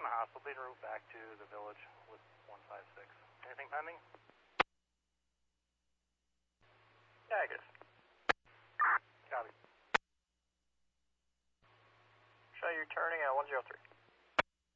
from the hospital, being route back to the village with 156. Anything pending? Negative. Copy. Show you turning at 103.